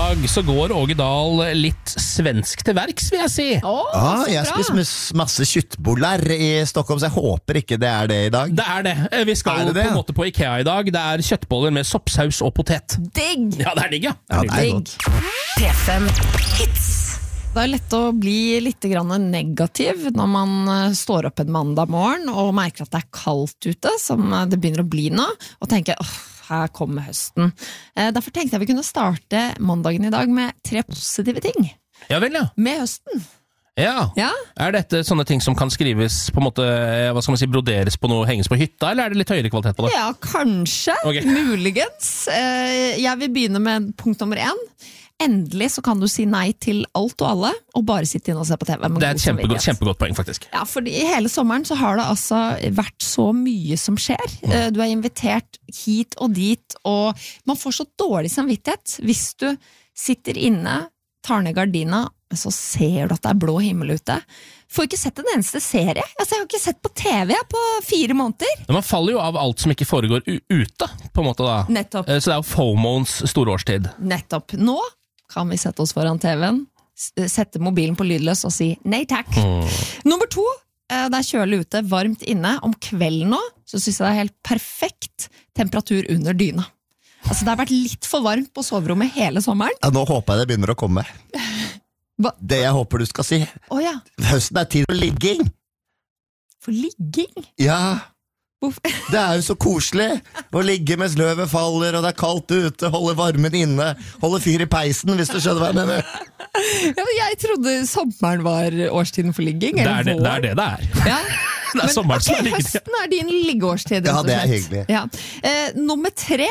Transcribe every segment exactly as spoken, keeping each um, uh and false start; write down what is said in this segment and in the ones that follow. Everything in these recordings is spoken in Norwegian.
dag så går Åge Dahl litt svensk til verks, vil jeg si. Oh, ah, jeg spiser masse kjøttboller i Stockholm, så jeg håper ikke det er det i dag. Det er det. Vi skal det det? på en måte på IKEA i dag. Det er kjøttboller med soppsaus og potet. Digg! Ja, det er digg, ja. Ja, det er Digg. P fem Hits. Det er lett å bli litt grann negativ når man står opp en mandag morgen og merker at det er kaldt ute, som det begynner å bli nå, og tenker, åh, her kommer høsten. Derfor tenkte jeg vi kunne starte mandagen i dag med tre positive ting Ja vel, ja. med høsten. Ja. Ja. Er dette sånne ting som kan skrives på en måte, hva skal man si, broderes på noe, henges på hytta, eller er det litt høyere kvalitet på det? Ja, kanskje, Ok. muligens. Jeg vil begynne med punkt nummer én. Endelig så kan du si nei til alt og alle, og bare sitte inn og se på T V. Med Det er et god kjempegodt, samvittighet. kjempegodt poeng, faktisk. Ja, fordi i hele sommeren så har det altså vært så mye som skjer. Eh, Du er invitert hit og dit, og man får så dårlig samvittighet hvis du sitter inne, tar ned gardina, men så ser du at det er blå himmel ute. Får ikke sett en eneste serie. Altså, jeg har ikke sett på T V på fire måneder. Men man faller jo av alt som ikke foregår u- ute, på en måte da. Nettopp. Eh, Så det er jo FOMOens store årstid. Nettopp. Nå kan vi sette oss foran T V-en, s- sette mobilen på lydløs og si nei takk. Nummer to, eh, det er kjølig ute, varmt inne. Om kvelden nå, så synes jeg det er helt perfekt temperatur under dyna. Altså, det har vært litt for varmt på soverommet hele sommeren. Ja, nå håper jeg det begynner å komme. Hva? Det jeg håper du skal si. Å ja, Høsten er tid for ligging. for ligging. Ja, Hvorfor? det er jo så koselig å ligge mens løvet faller, og det er kaldt ute, holde varmen inne, holde fyr i peisen, hvis du skjønner hva jeg mener. Ja, men jeg trodde sommeren var årstiden for ligging. Det Eller er det det er. Det det er. Ja. Det er sommeren som er ok, liggende. høsten er din liggeårstid. rett Ja, og det er slett. hyggelig. Ja. Eh, nummer tre,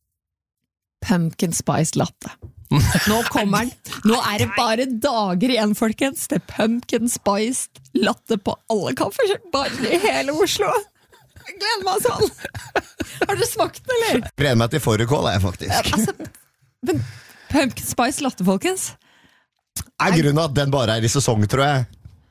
pumpkin spice latte. Nå kommer den. Nå er det bare dager igjen, folkens. Det er pumpkin spice latte på alle kaffekjøttbarer i hele Oslo. Jeg gleder meg sånn. Har dere smakt den, eller? Gleder meg til fårikål, jeg faktisk. Altså, men pumpkin spice latte, folkens, Er grunnen at den bare er i sesong, tror jeg.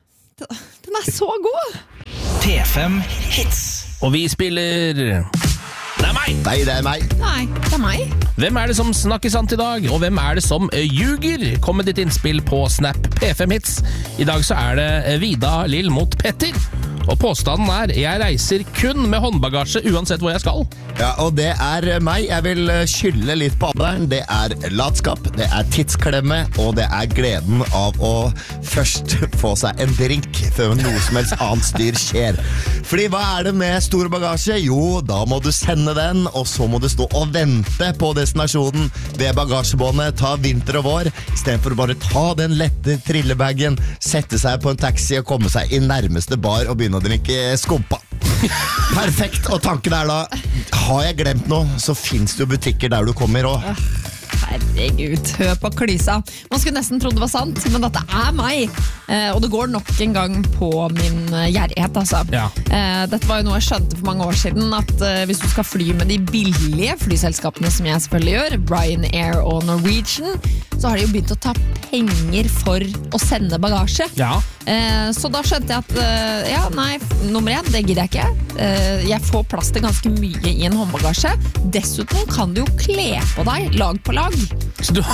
den er så god. P fem Hits. Og vi spiller... Det er meg! Nei, det er meg. Nei, det er meg. Hvem er det som snakker sant i dag, og hvem er det som eh, ljuger? Kom med ditt innspill på Snap P fem Hits. I dag så er det eh, Vida Lill mot Petter. Og påstanden er, jeg reiser kun med håndbagasje uansett hvor jeg skal. Ja, og det er meg. Jeg vil eh, skylde litt på alderen. Det er latskap, det er tidsklemme, og det er gleden av å først få seg en drink før noe som helst annet styr skjer. Fordi hva er det med stor bagasje? Jo, da må du sende den, og så må du stå og vente på destinasjonen ved bagasjebåndet, ta vinter og vår, i stedet for å bare ta den lette trillebagen, sette seg på en taxi og komme seg i nærmeste bar og begynne å drikke skumpa. Perfekt, og tanken er da, har jeg glemt noe, så finnes det jo butikker der du kommer også. Herregud, hør på klysa. Man skulle nesten tro det var sant, men dette er meg. Eh, og det går nok en gang på min eh, gjerrighet, altså. Ja. Eh, dette var jo noe jeg skjønte for mange år siden, at eh, hvis du skal fly med de billige flyselskapene, som jeg selvfølgelig gjør, Ryanair og Norwegian, så har de jo begynt å ta penger for å sende bagasje. Ja. Eh, så da skjønte jeg at eh, ja, nei, nummer én, det gidder jeg ikke. Eh, jeg får plass til ganske mye i en håndbagasje. Dessuten kan du jo kle på deg lag på lag. Så du,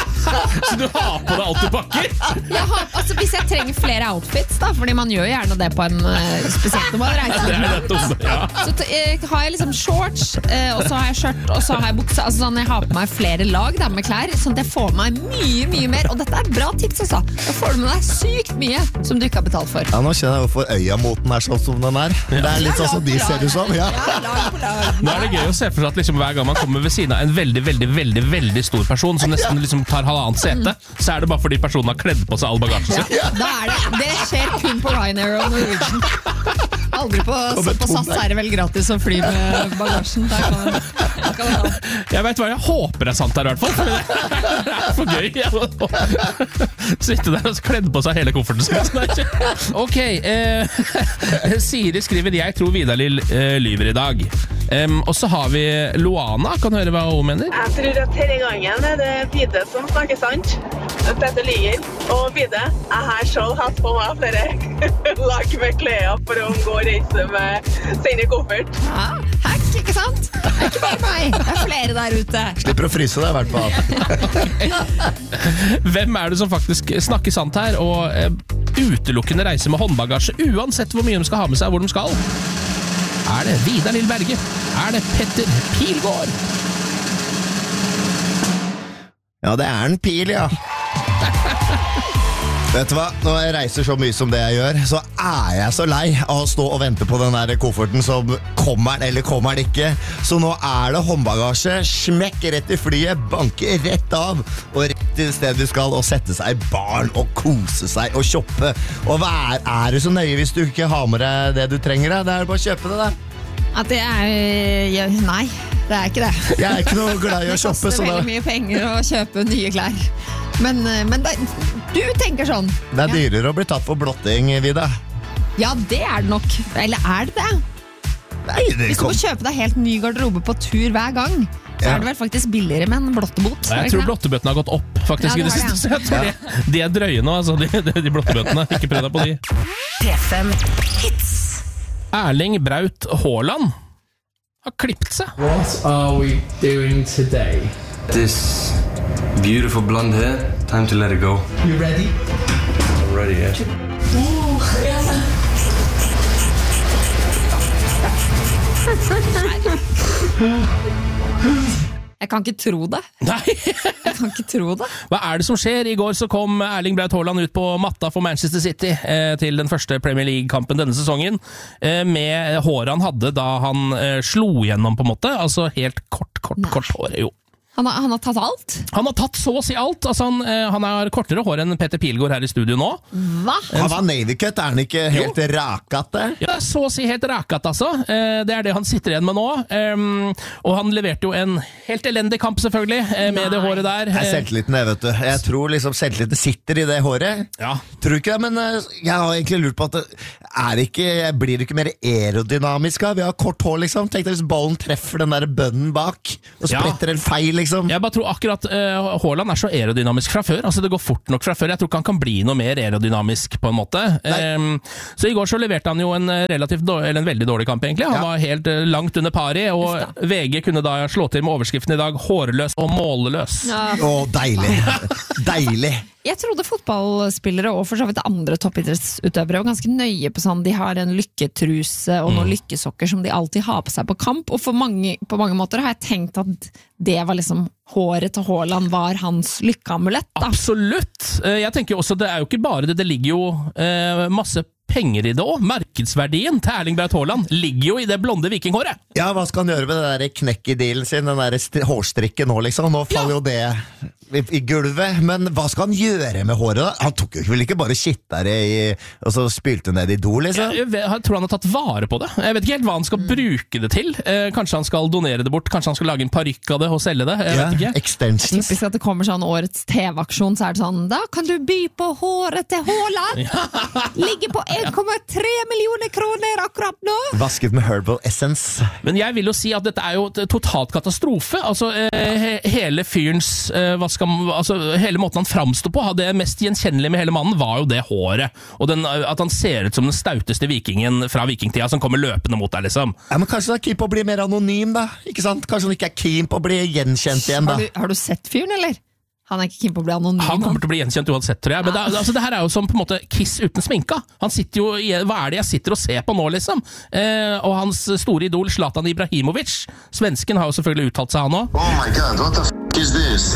så du har på deg alt du pakker? Jeg har, altså, hvis jeg trenger flere outfits, da, fordi man gjør gjerne det på en uh, spesielt når man Det reiser, er det dumme, ja. så t eh, har jeg liksom shorts, eh, og så har jeg skjørt, og så har jeg bukse. Altså sånn, jeg har på meg flere lag da, med klær, sånn at jeg får med meg mye, mye mer. Og dette er bra tips, altså. Da får du med deg sykt mye som du ikke har betalt for. Ja, nå kjenner jeg hvorfor øya-moten er sånn som den er. Det er litt sånn som de ser ut som, ja. Ja, lag på lag. Nå er det gøy å se for seg at liksom, hver gang man kommer ved siden av en veldig, veldig, veldig, veldig stor person som nesten liksom tar halvannet sete, så er det bare fordi personen har kledd på seg all bagasjen sin. Ja, da er det, det skjer kun på Ryanair og Norwegian. Aldri på, så på SAS er det vel gratis å fly med bagasjen. Der kan, der kan man. Jeg vet hva jeg håper er sant her i hvert fall, for det er for gøy. Ja. Sitte der og kledd på seg hele kofferten sin. Ok, eh, Siri skriver, jeg tror Vida Lill eh, lyver i dag. Um, og så har vi Luana, kan høre hva hun mener. Jeg tror at denne gangen er det Vide som snakker sant. Dette lyger. Og Vide, jeg har selv hatt på meg flere lag med klær for å unngå å reise med sine koffert. Ja, her ikke sant? Det er ikke bare meg, det er flere der ute. Slipper å fryse det, i hvert fall. Hvem er det som faktisk snakker sant her, og eh, utelukkende reiser med håndbagasje, uansett hvor mye de skal ha med seg, hvor de skal? Er det Vidar Lill Berge? Er det Petter Pilgaard? Ja, det er en pil, ja. Vet du hva, når jeg reiser så mye som det jeg gjør, så er jeg så lei av å stå og vente på den der kofferten som kommer den eller kommer den ikke. Så nå er det håndbagasje, smekk rett i flyet, banke rett av, og rett til stedet du skal, og sette seg i baren og kose seg og shoppe. Og hva er, er det så nøye hvis du ikke har med deg det du trenger? Da? Det er bare å kjøpe det da. At det er... ja, nei, det er ikke det. Jeg er ikke noe glad i å shoppe, det så koster da... veldig mye penger å kjøpe nye klær. Men, men det, du tenker sånn. Det er dyrere å bli tatt for blotting, Vida. Ja, det er det nok. Eller er det det? Nei, det Hvis du kom... må kjøpe deg helt ny garderobe på tur hver gang, så Ja. er det vel faktisk billigere med en blottebot. Jeg tror blottebøtene har gått opp, faktisk, Ja, i det det har siste. Så jeg tror de, de er drøye nå, altså, de, de, de blottebøtene. Ikke prøv deg på de. P fem Hits. Erling Braut Haaland har klippet seg. What are we doing today? This beautiful blonde hair, time to let it go. You ready? I'm ready, yeah. Jeg kan ikke tro det. Nei! Jeg kan ikke tro det. Hva er det som skjer? I går så kom Erling Braut Haaland ut på matta for Manchester City eh, til den første Premier League-kampen denne sesongen, eh, med håret han hadde da han eh, slo gjennom, på en måte. Altså helt kort, kort, kort hår, jo. Han har, han har tatt alt? Han har tatt så å si alt. Altså han, eh, han har kortere hår enn Petter Pilgaard her i studio nå. Hva? Han var Navy Cut, er han ikke helt rakete? Ja, så å si helt rakat, altså. Eh, det er det han sitter igjen med nå. Um, og han leverte jo en helt elendig kamp, selvfølgelig, eh, med Nei. det håret der. Det er selvtilliten, jeg vet du. Jeg tror liksom selvtilliten sitter i det håret. Ja. Tror du ikke det, men eh, jeg har egentlig lurt på at det er ikke, blir det ikke mer aerodynamisk av? Vi har kort hår, liksom. Tenk deg hvis ballen treffer den der bønnen bak, og Ja. spretter en feil, liksom. Jeg bare tror akkurat uh, Haaland er så aerodynamisk fra før. Altså det går fort nok fra før. Jeg tror ikke han kan bli noe mer aerodynamisk, på en måte. Um, så i går så leverte han jo en relativt dårlig, eller en veldig dårlig kamp, egentlig. Han Ja. var helt uh, langt under pari, og V G kunne da slå til med overskriften i dag: hårløs og målløs. Ja. Å, deilig. Deilig. Jeg trodde fotballspillere og for så vidt andre toppidrettsutøvere var ganske nøye på sånn, de har en lykketruse og noen lykkesokker som de alltid har på seg på kamp, og for mange, på mange måter har jeg tenkt at det var liksom håret til Haaland var hans lykkeamulett da. Absolutt! Eh, Jeg tenker jo også, det er jo ikke bare det, det ligger jo eh, masse penger i det også. Markedsverdien til Erling Braut Haaland ligger jo i det blonde vikinghåret. Ja, hva skal han gjøre med den der knekk i dealen sin, den der st- hårstrikken nå, liksom? Nå faller jo det i, i gulvet, men hva skal han gjøre med håret da? Han tok jo vel ikke bare skittere i, og så spylte ned i do, liksom? Jeg, jeg, jeg tror han har tatt vare på det. Jeg vet ikke helt hva han skal bruke det til. Eh, kanskje han skal donere det bort, kanskje han skal lage en parykk av det og selge det. Jeg vet ikke. Extensions. Typisk at det kommer sånn årets T V-aksjon, så er det sånn, da kan du by på håret til Haaland. Ligger på en komma tre millioner kroner akkurat nå. Vasket med herbal essence. Men jeg vil jo si at dette er jo et totalt katastrofe. Altså, eh, he, hele fyrens eh, hva skal man, altså, hele måten han framstod på, det mest gjenkjennelige med hele mannen var jo det håret. Og den, at han ser ut som den stauteste vikingen fra vikingtida som kommer løpende mot deg, liksom. Ja, men kanskje han er keen på å bli mer anonym, da? Ikke sant? Kanskje han ikke er keen på å bli gjenkjent igjen, da? Har du, har du sett fyren, eller? Han er ikke keen på å bli anonym. Han kommer til å bli gjenkjent uansett, tror jeg. Men det, altså, det her er jo som på en måte Kiss uten sminka. Han sitter jo i, hva er det jeg sitter og ser på nå, liksom? Eh, og hans store idol, Zlatan Ibrahimovic. Svensken har jo selvfølgelig uttalt seg, han også. Oh my god, what the f*** is this?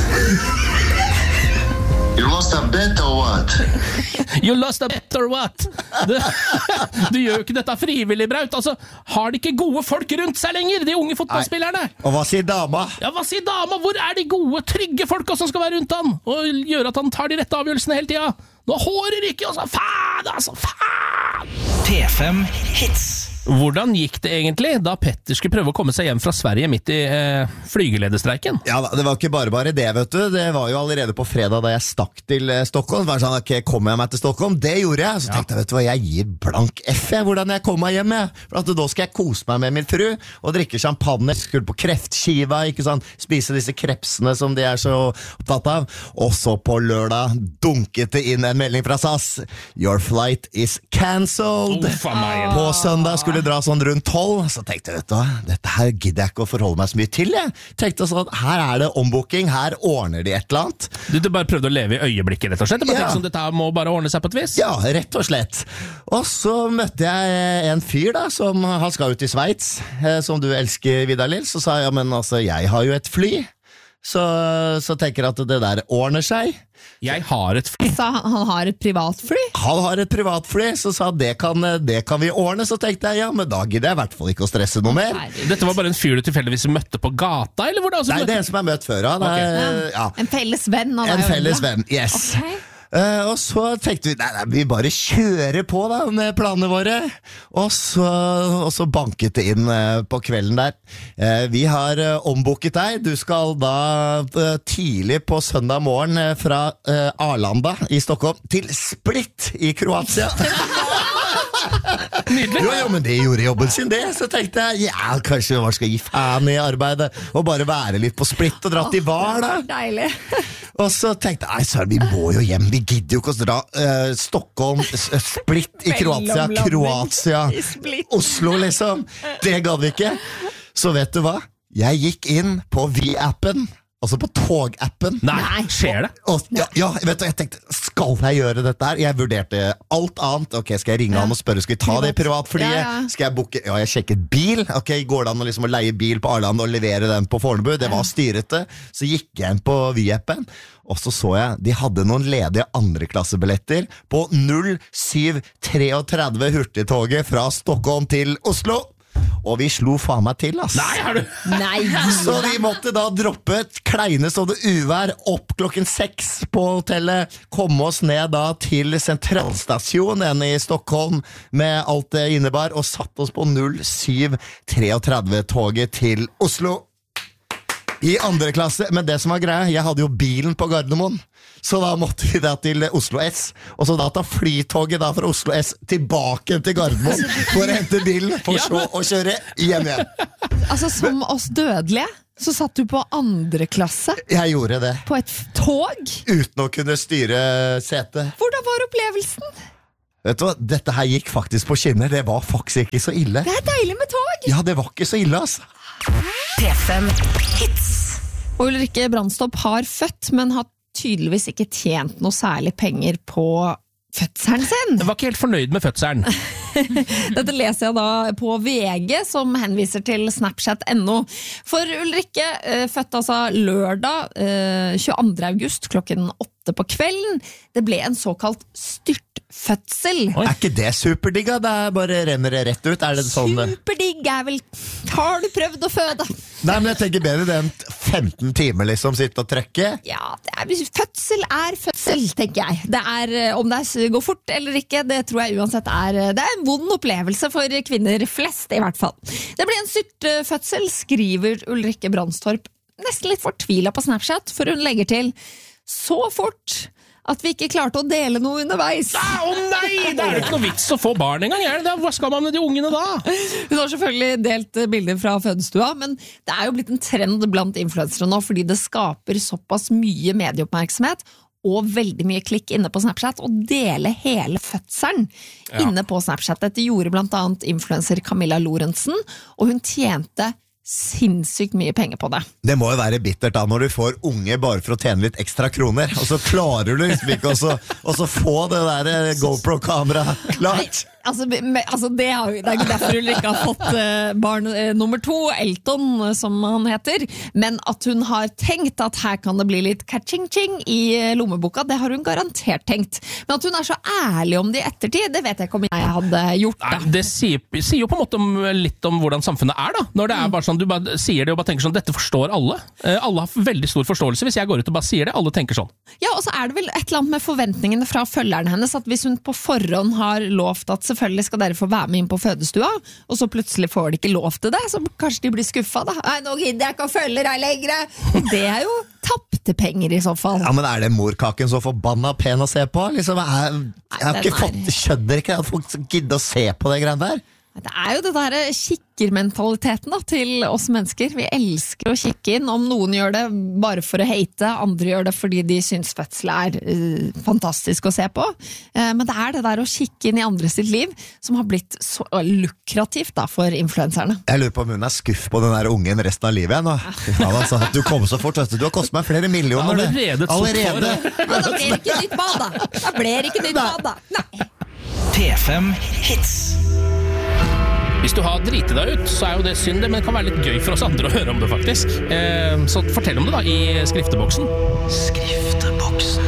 You lost a bet or what? You lost a bet or what? Du, du gjør jo ikke dette frivillig, Braut. Altså, har de ikke gode folk rundt seg lenger, de unge fotballspillerne? Og hva sier dama? Ja, hva sier dama? Hvor er de gode, trygge folka som skal være rundt han? Og gjøre at han tar de rette avgjørelsene hele tida? Nå hårer ikke, altså! Faen, altså! Faen! P fem Hits. Hvordan gikk det egentlig da Petter skulle prøve å komme seg hjem fra Sverige midt i eh, flygelederstreiken? Ja, det var ikke bare bare det, vet du. Det var jo allerede på fredag da jeg stakk til eh, Stockholm. Det var sånn, ok, kommer jeg meg til Stockholm? Det gjorde jeg. Så tenkte jeg, vet du hva, jeg gir blank F, jeg, hvordan jeg kommer meg hjem, jeg. For at da skal jeg kose meg med min fru, og drikke champagne, skulle på kreftskiva, ikke sant? Spise disse krepsene som de er så opptatt av. Og så på lørdag dunket det inn en melding fra S A S. Your flight is cancelled. Uff a meg. På søndag skulle skulle dra sånn rundt tolv, så tenkte jeg, vet du hva, dette her gidder jeg ikke å forholde meg så mye til, jeg. Tenkte sånn, her er det ombooking, her ordner de et eller annet. Du, du bare prøvde å leve i øyeblikket, rett og slett? Du bare Ja. tenkte sånn, dette her må bare ordne seg på et vis? Ja, rett og slett. Og så møtte jeg en fyr da, som han skal ut i Sveits, eh, som du elsker, Vidar Lill. Så sa jeg, ja, men altså, jeg har jo et fly, så, så tenker jeg at det der ordner seg. Jeg har et fly. Så han, han har et privatfly? Han har et privatfly, så sa det kan, det kan vi ordne. Så tenkte jeg, ja, men da gidder jeg i hvert fall ikke å stresse noe mer. Dette var bare en fyr du tilfeldigvis møtte på gata, eller hvor da? Nei, det er en som jeg har møtt før. Ja. Det er, ja. En felles venn? av En deg, felles Ola. venn, yes. Ok. Uh, og så tenkte vi, nei, nei, vi bare kjører på da med planene våre. Og så, og så banket det inn uh, på kvelden der. Uh, vi har uh, ombooket deg. Du skal da uh, tidlig på søndag morgen uh, fra uh, Arlanda i Stockholm til Split i Kroatia. Jo, jo, men det gjorde jobben sin det. Så tenkte jeg, ja, kanskje man skal gi fan i arbeidet og bare være litt på Split og dra til Var da. Deilig. Og så tenkte jeg, så vi må jo hjem, vi gidder jo ikke å dra uh, Stockholm, S- Split i Kroatia, Mellomlanding Kroatia, i Split. Oslo liksom. Det gadd vi ikke. Så vet du hva? Jeg gikk inn på V-appen, altså på togappen. Nei, skjer det? Og, ja, ja, vet du, jeg tenkte, skal jeg gjøre dette her? Jeg vurderte alt annet. Ok, skal jeg ringe han og spørre, skal vi ta det privatflyet? Ja, ja. Skal jeg booke? Ja, jeg sjekket bil. Ok, går det an å, liksom, å leie bil på Arlanda og levere den på Fornebu? Det var styrete. Så gikk jeg inn på V-appen, og så så jeg, de hadde noen ledige andreklassebilletter på null syv treogtredve hurtigtoget fra Stockholm til Oslo. Og vi slo faen meg til, ass. Nei, har du? Nei. Så vi måtte da droppe kleine sånne uvær opp klokken seks på hotellet, komme oss ned da til sentralstasjonen i Stockholm med alt det innebar, og satt oss på null syv treogtredve toget til Oslo i andre klasse. Men det som var greia, jeg hadde jo bilen på Gardermoen, så da måtte vi da til Oslo S, og så da ta flytoget da fra Oslo S tilbake til Gardermoen for å hente bilen, for så å kjøre hjem igjen. Altså, som oss dødelige, så satt du på andre klasse Jeg gjorde det, på et f- tog. uten å kunne styre setet. Hvordan var opplevelsen? Vet du hva, dette her gikk faktisk på skinner, det var faktisk ikke så ille. Det er deilig med tog. Ja, det var ikke så ille, altså. P fem Hits. Og Ulrikke Brandstopp har født, men har tydeligvis ikke tjent noe særlig penger på fødselen sin. Jeg var ikke helt fornøyd med fødselen. Dette leser jeg da på V G, som henviser til Snapchat punktum no. For Ulrikke, eh, født altså lørdag eh, tjueandre august klokken åtte på kvelden. Det ble en såkalt styrtfødsel. Oi. Er ikke det superdigga? Det er bare renner det rett ut. Er det sånn? Superdigg er vel. Har du prøvd å føde? Nei, men jeg tenker bedre det enn femten timer liksom sitte og trekke. Ja, det er, fødsel er fødsel, tenker jeg. Det er, eh, om det er, går fort eller ikke, det tror jeg uansett er, det er en vond opplevelse for kvinner flest, i hvert fall. Det ble en styrtfødsel, skriver Ulrikke Brandstorp, nesten litt fortvilet på Snapchat, for hun legger til så fort at vi ikke klarte å dele noe underveis. Å nei, det er jo ikke noe vits å få barn engang, er det det? Hva skal man med de ungene da? Hun har selvfølgelig delt bilder fra fødestua, men det er jo blitt en trend blant influensere nå, fordi det skaper såpass mye medieoppmerksomhet og veldig mye klikk inne på Snapchat, og dele hele fødselen Ja. inne på Snapchat. Dette gjorde blant annet influencer Camilla Lorentzen, og hun tjente sinnssykt mye penger på det. Det må jo være bittert da når du får unge bare for å tjene litt ekstra kroner, og så klarer du liksom ikke også, også få det der GoPro-kamera klart. Altså, me- altså det, er, jo- det er ikke derfor Ulrikke har fått eh, barn eh, nummer to, Elton eh, som han heter, men at hun har tenkt at her kan det bli litt ka-ching-ching i eh, lommeboka, det har hun garantert tenkt. Men at hun er så ærlig om det i ettertid, det vet jeg ikke om jeg hadde gjort. Nei, Da. det sier, sier jo på en måte om, litt om hvordan samfunnet er da. Når det er bare sånn, du bare sier det og bare tenker sånn, dette forstår alle. Eh, alle har veldig stor forståelse hvis jeg går ut og bare sier det, alle tenker sånn. Ja, og så er det vel et eller annet med forventningene fra følgerne hennes, at hvis hun på forhånd har lovt at selvfølgelig skal dere få være med inn på fødestua, og så plutselig får de ikke lov til det, så kanskje de blir skuffa da. Nei, nå gidder jeg ikke å følge deg lenger. Og det er jo tappte penger i så fall. Ja, men er det morkaken så forbanna pen å se på? Liksom, jeg, jeg har den ikke er- fått, skjønner ikke at folk gidder å se på det greiene der. Det er jo det der kikkermentaliteten da, til oss mennesker. Vi elsker å kikke inn. Om noen gjør det bare for å hate, andre gjør det fordi de syns fødsel er uh, fantastisk å se på. Uh, men det er det der å kikke inn i andre sitt liv som har blitt så lukrativt da, for influenserne. Jeg lurer på om hun er skuff på den der ungen resten av livet igjen. Ja, altså, du kom så fort, vet du. Du har kostet meg flere millioner. Allerede. Allerede. Ja, da blir det ikke nytt bad da. Da blir det ikke nytt bad da. Nei. P fem Hits. Hvis du har driti deg ut, så er jo det synd, men det kan være litt gøy for oss andre å høre om det faktisk. Eh, så fortell om det da i skrifteboksen. Skrifteboksen.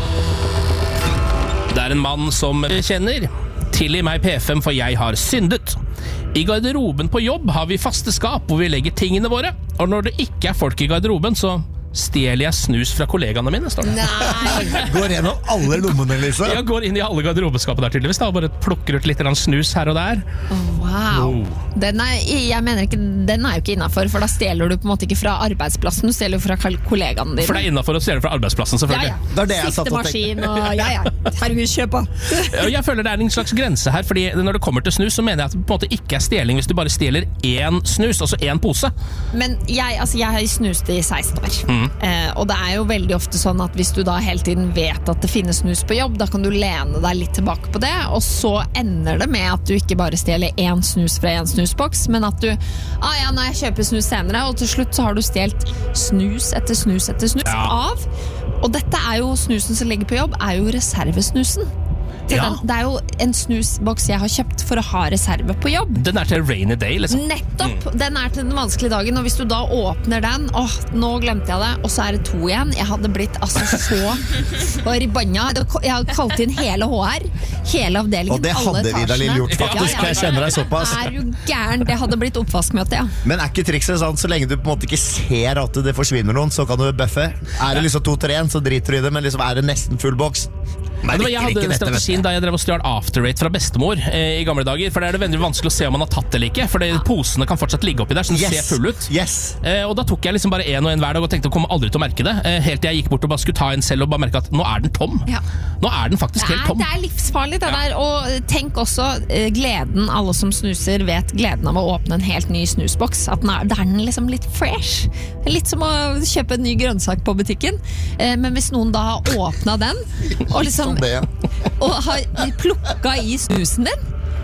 Det er en mann som kjenner. Tilgi meg P fem, for jeg har syndet. I garderoben på jobb har vi faste skap hvor vi legger tingene våre. Og når det ikke er folk i garderoben, så stjeler jeg snus fra kollegaene mine, står det. Nei. Går gjennom alle lommene, liksom. Jeg går inn i alle garderobeskapet der tydeligvis, da, og bare plukker ut litt snus her og der. Oh, wow. Oh. Den er, jeg mener ikke, den er jo ikke innenfor, for da stjeler du på en måte ikke fra arbeidsplassen, du stjeler jo fra kollegaene dine. For det er innenfor å stjele fra arbeidsplassen, selvfølgelig. Ja, ja. Det er det jeg satt og Siktemaskin og ja, ja. Herregud, kjøp på. Jeg føler det er en slags grense her, fordi når det kommer til snus, så mener jeg at det på en måte ikke er stjeling hvis du bare stjeler én snus, altså én pose. Men jeg, altså, jeg har snust i seksten år, mm. eh, og det er jo veldig ofte sånn at hvis du da hele tiden vet at det finnes snus på jobb, da kan du lene deg litt tilbake på det, og så ender det med at du ikke bare stjeler én snus fra én snusboks, men at du, ah ja, nei, jeg kjøper snus senere, og til slutt så har du stjelt snus etter snus etter snus ja. av, og dette er jo snusen som ligger på jobb, er jo reservesnusen. Ja. Det er jo en snusboks jeg har kjøpt for å ha reserve på jobb. Den er til rainy day, liksom. Nettopp, mm. den er til den vanskelige dagen. Og hvis du da åpner den, åh, nå glemte jeg det, og så er det to igjen. Jeg hadde blitt altså så forbanna. Jeg hadde kalt inn hele H R, hele avdelingen, og det hadde Vidar-Lill gjort, faktisk. Ja, ja, ja. Jeg kjenner deg såpass. Er du gæren? Det hadde blitt oppvaskmøte, ja. Men er ikke trikset sånn, så lenge du på en måte ikke ser at det forsvinner noen, så kan du bøffe. Er det liksom to tre igjen, så driter du i det, men liksom er det nesten full boks. Nei, det var, jeg hadde dette, strategien da jeg drev og stjal afterrate fra bestemor eh, i gamle dager, for det er det veldig vanskelig å se om man har tatt det eller ikke, for det, posene kan fortsatt ligge oppi der, så den yes. ser full ut. Yes. Eh, og da tok jeg liksom bare en og en hver dag og tenkte å komme aldri til å merke det, eh, helt til jeg gikk bort og bare skulle ta en selv og bare merke at nå er den tom. Ja. Nå er den faktisk er, helt tom. Det er livsfarlig det ja. der, og tenk også eh, gleden, alle som snuser vet gleden av å åpne en helt ny snusboks, at den er, det er den liksom litt fresh, litt som å kjøpe en ny grønnsak på butikken, eh, men hvis noen da har åpnet den, og liksom og har plukket i snusen din,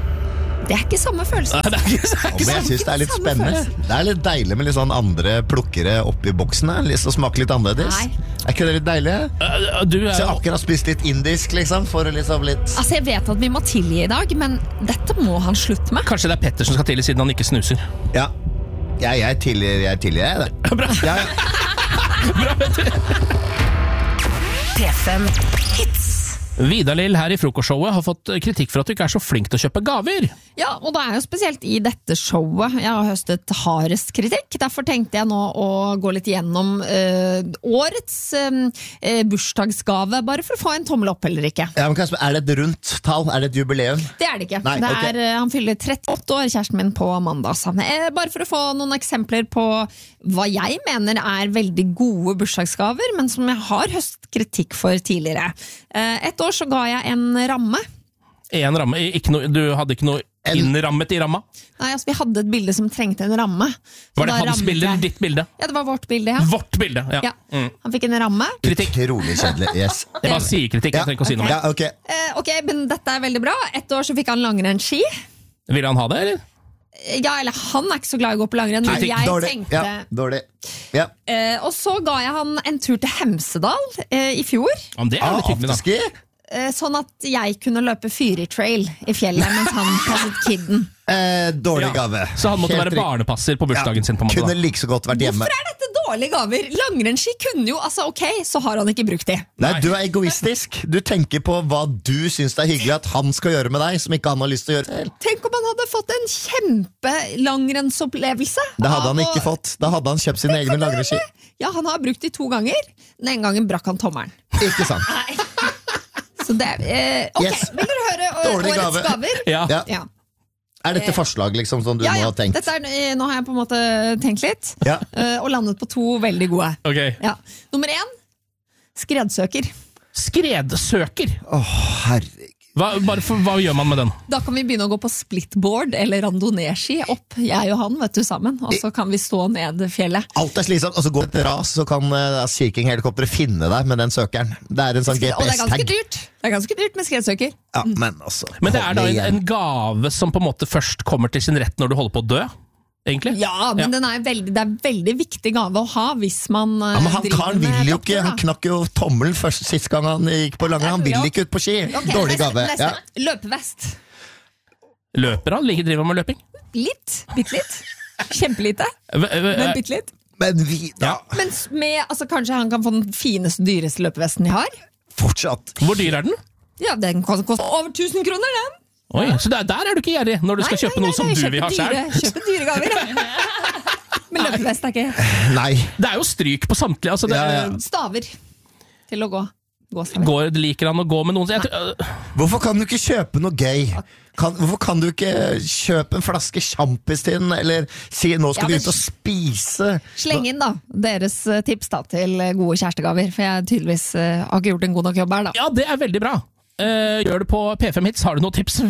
det er ikke samme følelse. Nei, det er ikke, det er ikke men jeg synes det er litt spennende. Det er litt deilig med litt sånn andre plukkere oppi boksen, lyst til å smake litt annerledes. Nei. Er ikke det litt deilig? Uh, du er så jeg akkurat spist litt indisk, liksom, for liksom litt... Altså, jeg vet at vi må tilgi i dag, men dette må han slutte med. Kanskje det er Petter som skal tilgi siden han ikke snuser. Ja, ja jeg tilgir, jeg tilgir jeg det. Bra. Ja. Bra, Petter. P fem Hits. Vidar-Lill her i frokostshowet har fått kritikk for at du ikke er så flink til å kjøpe gaver. Ja, og det er jo spesielt i dette showet jeg har høstet hardest kritikk. Derfor tenkte jeg nå å gå litt gjennom uh, årets uh, bursdagsgave, bare for å få en tommel opp eller ikke. Ja, men kanskje, er det et rundt tall? Er det et jubileum? Det er det ikke. Nei, det okay. er, uh, han fyller trettiåtte år, kjæresten min, på mandag. Uh, bare for å få noen eksempler på hva jeg mener er veldig gode bursdagsgaver, men som jeg har høstet kritikk for tidligere. Uh, et år så ga jeg en ramme. En ramme? Ikke noe, du hadde ikke noe innrammet i ramma? Nei, altså vi hadde et bilde som trengte en ramme. Var det hans bilde eller ditt bilde? Ja, det var vårt bilde, ja. Vårt bilde, ja. ja. Mm. Han fikk en ramme. Kritikk. Utrolig kjedelig, yes. Jeg bare sier kritikk, jeg trenger ikke å si noe mer. Ja, okay. Uh, ok, men dette er veldig bra. Et år så fikk han langrennsski. Ville han ha det, eller? Ja, eller han er ikke så glad i å gå på langrenn, men jeg dårlig. tenkte ja, dårlig. Ja. Uh, og så ga jeg han en tur til Hemsedal uh, i fjor. Om det er litt hyggelig, da. Uh, sånn at jeg kunne løpe Fyri-trail i fjellet mens han passet kidden. Eh, dårlig ja. gave. Så han måtte Helt være barnepasser på bursdagen ja. sin på en måte, kunne da. like så godt vært hjemme. Hvorfor er dette dårlige gaver? Langrennsski kunne jo, altså ok, så har han ikke brukt de. Nei, du er egoistisk. Du tenker på hva du synes det er hyggelig at han skal gjøre med deg, som ikke han har lyst til å gjøre selv. Tenk om han hadde fått en kjempelangrennsopplevelse. Det hadde han ikke fått. Da hadde han kjøpt sine egne langrennsski. Ja, han har brukt de to ganger. Den ene gangen brakk han tommelen. Ikke sant. Nei. Så det, eh, ok, yes. Vil dere høre Dårlig årets gave. gaver? Ja. Ja. Ja. Er dette forslag liksom som du ja, ja. nå har tenkt? Dette er, nå har jeg på en måte tenkt litt, ja. og landet på to veldig gode. Okay. Ja. Nummer én, skredsøker. Skredsøker? Åh, oh, herregud. Hva, bare for, hva gjør man med den? Da kan vi begynne å gå på splitboard eller randonee-ski opp, jeg og han, vet du, sammen. Og så kan vi stå ned fjellet. Alt er slitsomt, og så går et ras, så kan uh, Sea King-helikopteret finne deg med den søkeren. Det er en sånn G P S-tag. Og det er ganske dyrt. Det er ganske dyrt med skredsøker. Ja, men altså... Men det er da en, en gave som på en måte først kommer til sin rett når du holder på å dø? Egentlig? Ja, men ja. Den er veldig, det er en veldig viktig gave å ha hvis man ja, men han driver Karl vil med jo ikke, han knakk jo tommelen først sist gang han gikk på lange, han vil ikke ut på ski. Okay, dårlig gave. Ja. Løpevest. Løper han? Ligger driver med løping? Litt, bitte litt. Kjempelite, men bitte litt. Men vi, ja. Men med, altså, kanskje han kan få den fineste, dyreste løpevesten de har? Fortsatt. Hvor dyr er den? Ja, den koster over tusen kroner, den. Oi, så der, der er du ikke gjerrig når du skal nei, kjøpe nei, nei, noe som du vil ha selv. Kjøpe dyre gaver, ja. Men løpevest er ikke... Nei. Det er jo stryk på samtlige. Altså det, ja, ja. Staver til å gå. Går, liker han å gå med noen? Jeg, uh. Hvorfor kan du ikke kjøpe noe gøy? Kan, hvorfor kan du ikke kjøpe en flaske sjampis til den, eller si nå skal ja, du ut og spise? Sleng inn da, deres tips da til gode kjærestegaver, for jeg tydeligvis uh, har ikke gjort en god nok jobb her da. Ja, det er veldig bra. Uh, gjør det på P fem Hits. Har du noen tips?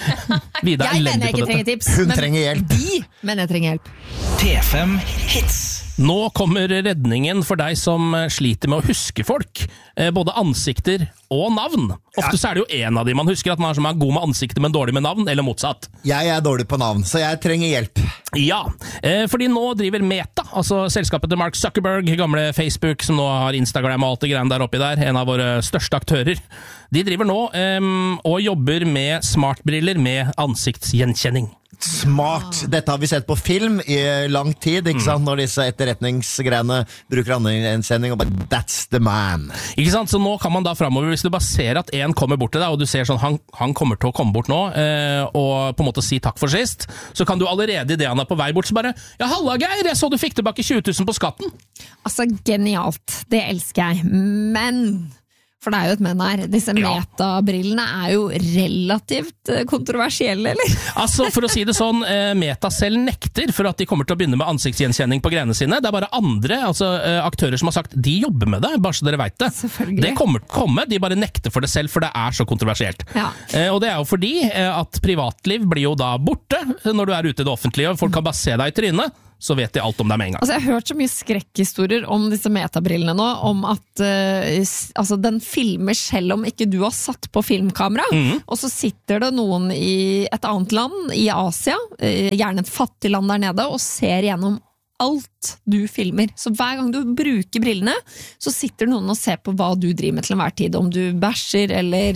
Vida jeg mener jeg ikke trenger tips. Hun trenger hjelp. De mener jeg trenger hjelp. P fem Hits. Nå kommer redningen for deg som sliter med å huske folk. Både ansikter og navn. Ofte så er det jo en av de man husker, at man er som er god med ansikter, men dårlig med navn, eller motsatt. Jeg er dårlig på navn, så jeg trenger hjelp. Ja, fordi nå driver Meta, altså selskapet til Mark Zuckerberg, gamle Facebook, som nå har Instagram og alt det greiene der oppi der, en av våre største aktører. De driver nå um, og jobber med smartbriller med ansiktsgjenkjenning. Smart. Dette har vi sett på film i lang tid, ikke sant? Når disse etterretningsgreiene bruker ansiktsgjenkjenning og bare, that's the man. Ikke sant? Så nå kan man da fremover, hvis du bare ser at en kommer bort til deg, og du ser sånn, han, han kommer til å komme bort nå, eh, og på en måte si takk for sist, så kan du allerede i det han er på vei bort, så bare, ja, halla Geir, jeg så du fikk tilbake tjue tusen på skatten. Altså, genialt. Det elsker jeg. Men... For det er jo et menn her. Disse ja. Meta-brillene er jo relativt kontroversielle, eller? Altså, for å si det sånn, Meta selv nekter for at de kommer til å begynne med ansiktsgjenkjenning på greiene sine. Det er bare andre altså, aktører som har sagt de jobber med det, bare så dere vet det. Det kommer til å komme, de bare nekter for det selv, for det er så kontroversielt. Ja. Og det er jo fordi at privatliv blir jo da borte når du er ute i det offentlige, og folk kan bare se deg i trynet. Så vet de alt om deg med en gang. Altså, jeg har hørt så mye skrekkhistorier om disse metabrillene nå, om at uh, altså, den filmer selv om ikke du har satt på filmkamera, mm. og så sitter det noen i et annet land, i Asia, uh, gjerne et fattig land der nede, og ser gjennom alt du filmer. Så hver gang du bruker brillene, så sitter noen og ser på hva du driver med til enhver tid. Om du bæsjer, eller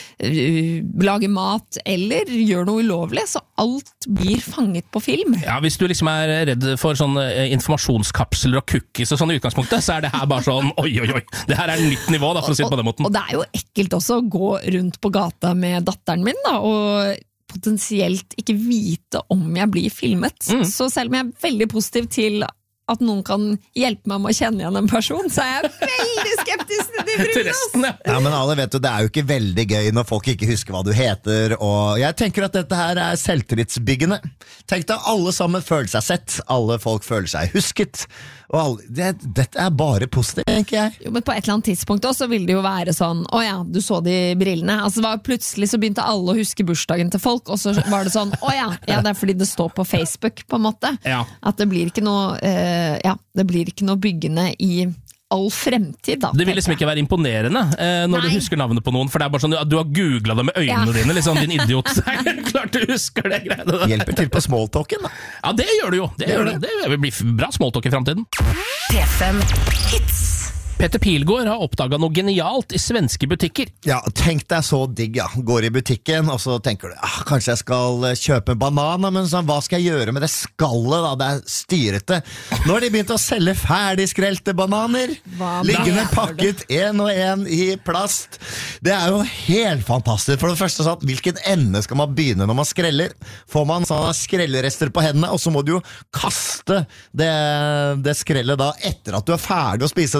uh, lager mat, eller gjør noe ulovlig, så alt blir fanget på film. Ja, hvis du liksom er redd for sånne informasjonskapsler og cookies og sånn i utgangspunktet, så er det her bare sånn, oi, oi, oi, det her er en nytt nivå, da, for å si det på den måten. Og det er jo ekkelt også å gå rundt på gata med datteren min, da, og potensielt ikke vite om jeg blir filmet. Mm. Så selv om jeg er veldig positiv til at noen kan hjelpe meg med å kjenne igjen en person, så er jeg veldig skeptisk til de brillene. Resten, ja. Ja, men alle vet jo, det er jo ikke veldig gøy når folk ikke husker hva du heter, og jeg tenker at dette her er selvtillitsbyggende. Tenk deg, alle sammen føler seg sett, alle folk føler seg husket, og alle, det, dette er bare positivt, tenker jeg. Jo, men på et eller annet tidspunkt også vil det jo være sånn, å ja, du så de brillene. Altså, var, plutselig så begynte alle å huske bursdagen til folk, og så var det sånn, å ja, ja, det er fordi det står på Facebook, på en måte. Ja. At det blir ikke noe, eh, ja, det blir ikke noe byggende i all fremtid, da. Det vil liksom ikke være imponerende eh, når Nei. Du husker navnet på noen, for det er bare sånn, du har googlet det med øynene ja. dine, liksom, din idiot. Klart du husker det greiene. Hjelper til på smalltalken, da. Ja, det gjør du jo. Det, det, gjør det. det vil bli bra smalltalk i fremtiden. P fem Hits. Petter Pilgaard har oppdaget noe genialt i svenske butikker. Ja, tenk deg så digg, ja. Går i butikken, og så tenker du, ah, kanskje jeg skal kjøpe banan, men så, hva skal jeg gjøre med det skallet, da? Det er styrete. Nå har de begynt å selge ferdigskrelte bananer. Hva liggende pakket en og en i plast. Det er jo helt fantastisk. For det første, sånn, hvilken ende skal man begynne når man skreller? Får man sånne skrellerester på hendene, og så må du jo kaste det, det skrellet da etter at du er ferdig å spise den bananen.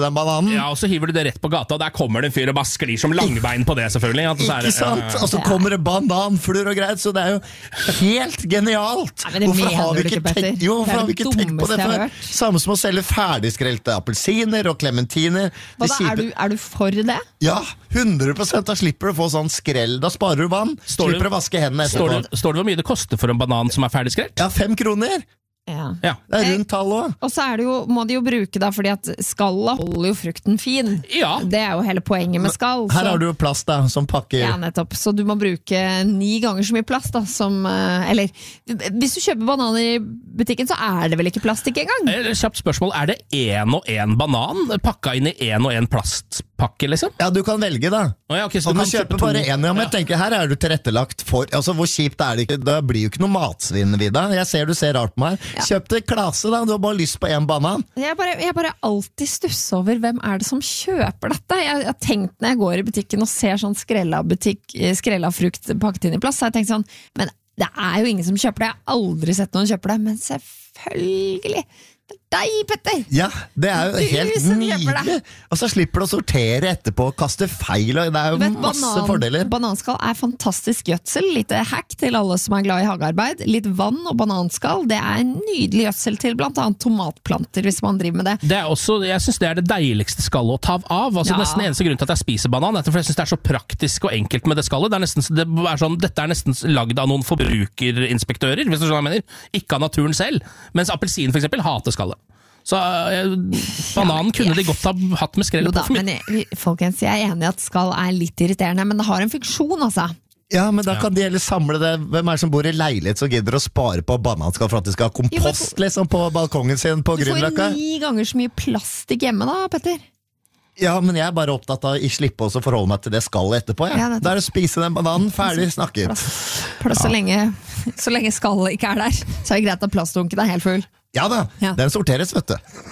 bananen. Ja, og så hiver du det rett på gata, og der kommer det en fyr og bare sklir som langbein på det, selvfølgelig. At så er Ikke det- sant? ja, ja. Og så kommer det bananfluer og greier, så det er jo helt genialt. Nei, men det Hvorfor har mener vi du ikke ikke, Petter? tenkt, jo, Det er hvorfor har vi det ikke tenkt på dummeste det jeg har før? hørt. Samme som å selge ferdigskrelte appelsiner og klementiner. Hva De da, kjipe- er, du, er du for det? Ja, hundre prosent. Da slipper du å få sånn skrell. Da sparer du vann. Står det- slipper å vaske hendene Står etterpå. det, står det hvor mye det koster for en banan som er ferdig skrelt? Ja, fem kroner. Ja. Ja. Det er rundt tall også. Og så er det jo, må de jo bruke da, fordi at skallet holder jo frukten fin. Ja. Det er jo hele poenget med skall. Her så- har du jo plast da, som pakker. Ja, nettopp. Så du må bruke ni ganger så mye plast da, som eh, Eller, hvis du kjøper bananer i butikken, så er det vel ikke plastikk engang? Eller, kjapt spørsmål, er det én og én banan pakka inn i én og én plastpakke, liksom? Ja, du kan velge da. Å ja, ok, så Og du du kan kjøper kjøpe bare to. en, ja, men jeg tenker, her er du tilrettelagt for, altså hvor kjipt er det ikke, det blir jo ikke noe matsvinn, Vida. Jeg ser du ser rart på meg. Kjøp det klase da, du har bare lyst på en banan. Jeg bare, jeg bare alltid stusser over hvem er det som kjøper dette. Jeg, jeg har tenkt når jeg går i butikken og ser sånn skrella, butikk, skrella frukt pakket inn i plast, så har jeg tenkt sånn, men det er jo ingen som kjøper det. Jeg har aldri sett noen kjøpe det, men selvfølgelig. Det er deg, Petter! Ja, det er jo Du helt som kjøper det. nydelig. Og så slipper du å sortere etterpå, kaste feil, og det er jo Du vet, masse banan- fordeler. Bananskall er fantastisk gjødsel. Litt hack til alle som er glad i hagearbeid. Litt vann og bananskall, det er en nydelig gjødsel til blant annet tomatplanter, hvis man driver med det. Det er også, jeg synes det er det deiligste skallet å ta av. Altså Ja. Nesten eneste grunn til at jeg spiser banan, er for jeg synes det er så praktisk og enkelt med det skallet. Det er nesten, det er sånn, dette er nesten lagd av noen forbrukerinspektører, hvis du skjønner hva jeg mener. Ikke av naturen selv. Mens appelsin for eksempel hater skallet. Så eh, bananen kunne de godt ha hatt med skrell Jo på da, for mye. men jeg, folkens, jeg er enig i at skall er litt irriterende, men det har en funksjon, altså. Ja, men da kan de heller samle det. Hvem er det som bor i leilighet som gidder å spare på bananskall for at de skal ha kompost liksom, på balkongen sin på Du får Grünerløkka? ni ganger så mye plastikk hjemme da, Petter. Ja, men jeg er bare opptatt av å ikke slippe også forholde meg til det skallet etterpå. Ja, Ja. nettopp. Da er det å spise den bananen, ferdig snakket. Plass så, lenge, så lenge skallet ikke er der, så er det greit at plastdunken er helt full. Ja da, Ja. den sorteres, vet du.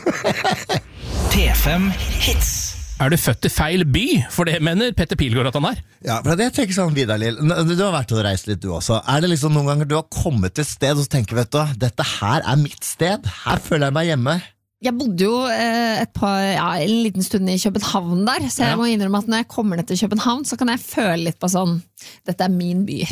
P fem Hits. Er du født i feil by? For det mener Petter Pilgaard at han er. Ja, for det tenker sånn, Vidar Lill, du har vært og reist litt du også. Er det liksom noen ganger du har kommet til et sted og så tenker, vet du, dette her er mitt sted, her føler jeg meg hjemme. Jeg bodde jo eh, et par, ja, en liten stund i København der, så jeg Ja. må innrømme at når jeg kommer ned til København, så kan jeg føle litt på sånn, dette er min by.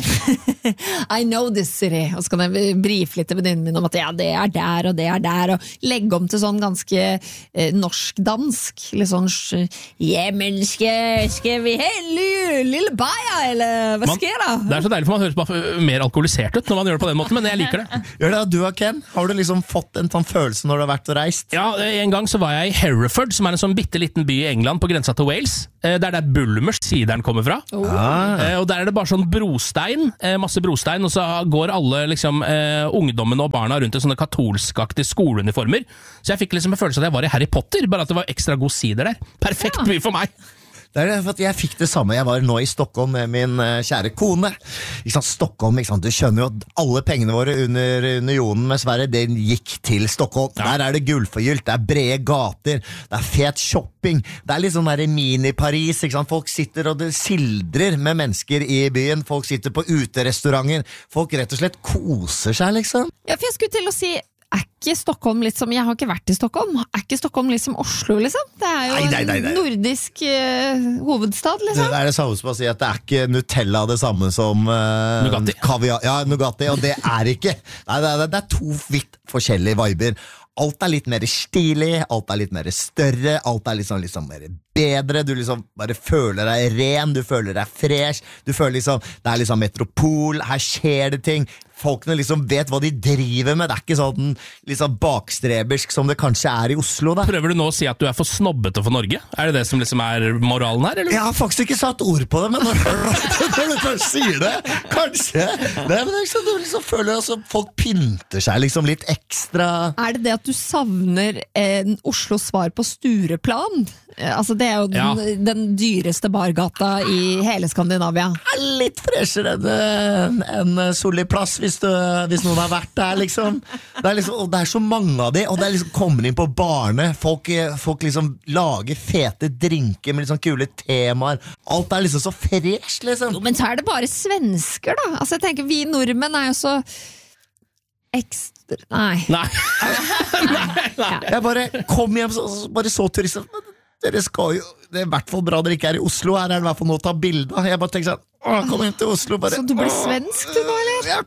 I know this city. Og så kan jeg brife litt til venninnen min om at ja, det er der og det er der, og legge om til sånn ganske eh, norsk-dansk. Litt sånn, ja, men skal, skal vi helle lille baja, eller hva Man- skjer da? Det er så deilig, for man høres bare mer alkoholisert ut når man gjør det på den måten, men jeg liker det. Gjør det, du og Ken? Har du liksom fått en sånn følelse når du har vært og reist? Ja, En gang så var jeg i Hereford, som er en sånn bitte liten by i England på grensa til Wales. Eh, Det er der Bulmers sideren kommer fra. Ah. Eh, Og der er det bare sånn brostein, eh, masse brostein, og så går alle liksom eh, ungdommene og barna rundt i sånne katolskaktige skoleuniformer. Så jeg fikk liksom en følelse av at jeg var i Harry Potter, bare at det var ekstra god sider der. Perfekt Ja. by for meg! Det er det, for at jeg fikk det samme. Jeg var nå i Stockholm med min eh, kjære kone. Ikke sant, Stockholm, ikke sant? Du skjønner jo at alle pengene våre under unionen med Sverige, det gikk til Stockholm. Ja. Der er det gullforgylt, det er brede gater, det er fet shopping. Det er litt sånn der mini-Paris, ikke sant? Folk sitter og det sildrer med mennesker i byen. Folk sitter på uterestauranter. Folk rett og slett koser seg, liksom. Ja, for jeg skulle til å si, er ikke Stockholm litt som, jeg har ikke vært i Stockholm, er ikke Stockholm litt som Oslo, liksom? Det er jo Nei, nei, nei, nei. en nordisk eh, hovedstad, Det liksom. er det samme som å si at det er ikke Nutella det samme som uh, Nugatti. kaviar. Ja, Nugatti, og det er ikke. Nei, det, er, det er to vidt forskjellige viber. Alt er litt mer stilig, alt er litt mer større, alt er liksom, liksom mer bedre. Du liksom bare føler deg ren, du føler deg fresh, du føler liksom, det er liksom metropol, her skjer det ting. Folkene liksom vet hva de driver med. Det er ikke sånn liksom bakstrebersk som det kanskje er i Oslo, da. Prøver du nå å si at du er for snobbete for Norge? Er det det som liksom er moralen her, eller? Jeg har faktisk ikke satt ord på det, men når, når du først sier det, kanskje. Nei, men det er liksom, du liksom føler altså, folk pynter seg liksom litt ekstra. Er det det at du savner eh, Oslos svar på Stureplan? Eh, altså det er jo den, Ja. den dyreste bargata i hele Skandinavia. Litt freshere enn en Solli plass, hvis, du, hvis noen har vært der, liksom. Det er, liksom, og det er så mange av de, og det er liksom kommer inn på barene. Folk, folk liksom lager fete drinker med liksom kule temaer. Alt er liksom så fresh, liksom. Jo, men så er det bare svensker, da. Altså jeg tenker, vi nordmenn er jo så ekstra... Nei. Nei. Ja. Jeg bare kom hjem, så, så bare så turister. dere skal jo, det er i hvert fall bra dere ikke er i Oslo, her er det i hvert fall noe å ta bilder. Jeg bare tenker sånn, åh, kom inn til Oslo bare. Så du blir svensk du nå, eller? Ja,